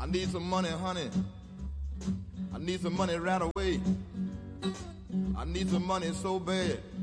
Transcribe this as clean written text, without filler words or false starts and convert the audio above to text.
need some money, honey. I need some money right away. I need some money so bad.